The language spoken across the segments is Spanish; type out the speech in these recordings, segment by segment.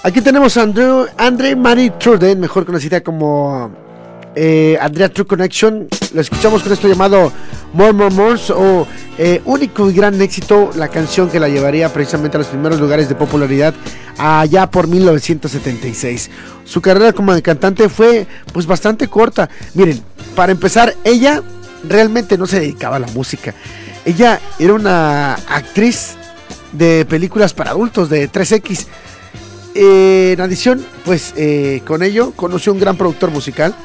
Aquí tenemos a Andre Marie Truden, mejor conocida como Andrea True Connection. Lo escuchamos con esto llamado More More More, o único y gran éxito, la canción que la llevaría precisamente a los primeros lugares de popularidad allá por 1976. Su carrera como cantante fue pues bastante corta. Miren, para empezar, ella realmente no se dedicaba a la música. Ella era una actriz de películas para adultos de 3X. En adición, pues con ello conoció un gran productor musical,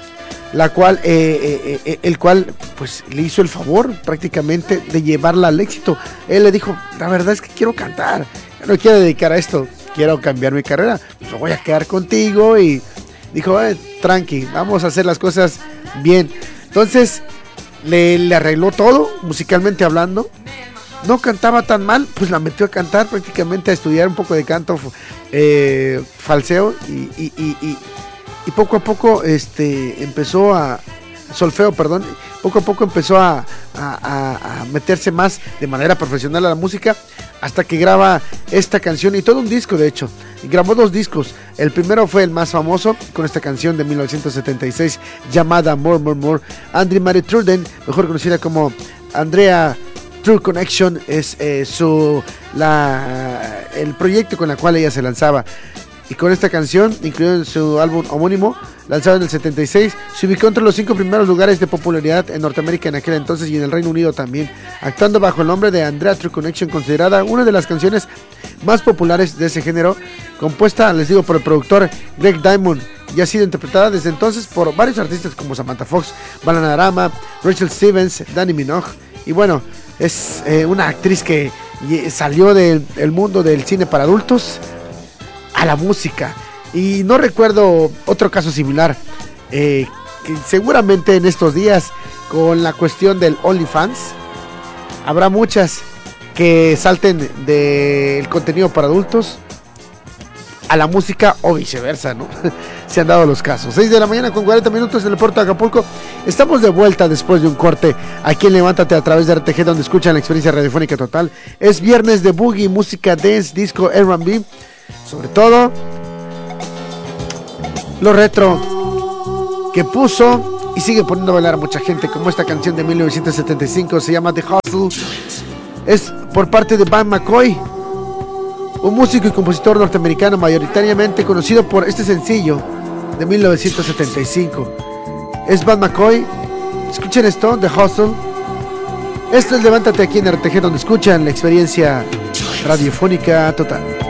el cual pues le hizo el favor prácticamente de llevarla al éxito. Él le dijo: la verdad es que quiero cantar, yo no quiero dedicar a esto, quiero cambiar mi carrera, pues me voy a quedar contigo. Y dijo: tranqui, vamos a hacer las cosas bien. Entonces le arregló todo musicalmente hablando. No cantaba tan mal, pues la metió a cantar, prácticamente a estudiar un poco de canto, falseo, y poco a poco empezó a solfeo, perdón. Poco a poco empezó a meterse más de manera profesional a la música, hasta que graba esta canción y todo un disco. De hecho, grabó 2 discos. El primero fue el más famoso, con esta canción de 1976 llamada More More More. Andre Marie Truden, mejor conocida como Andrea True Connection, es el proyecto con el cual ella se lanzaba. Y con esta canción, incluido en su álbum homónimo, lanzado en el 76, se ubicó entre los 5 primeros lugares de popularidad en Norteamérica en aquel entonces y en el Reino Unido también, actuando bajo el nombre de Andrea True Connection, considerada una de las canciones más populares de ese género, compuesta, les digo, por el productor Greg Diamond, y ha sido interpretada desde entonces por varios artistas como Samantha Fox, Bananarama, Rachel Stevens, Dannii Minogue. Y bueno, es una actriz que salió del mundo del cine para adultos a la música. Y no recuerdo otro caso similar, que seguramente en estos días, con la cuestión del OnlyFans, habrá muchas que salten del contenido para adultos a la música, o viceversa, ¿no? Se han dado los casos. 6 de la mañana con 40 minutos en el puerto de Acapulco. Estamos de vuelta después de un corte aquí en Levántate a través de RTG, donde escuchan la experiencia radiofónica total. Es viernes de boogie, música dance, disco, R&B, sobre todo lo retro que puso y sigue poniendo a bailar a mucha gente, como esta canción de 1975, se llama The Hustle. Es por parte de Van McCoy, un músico y compositor norteamericano mayoritariamente conocido por este sencillo de 1975. Es Van McCoy. Escuchen esto, The Hustle. Esto es Levántate aquí en RTG, donde escuchan la experiencia radiofónica total.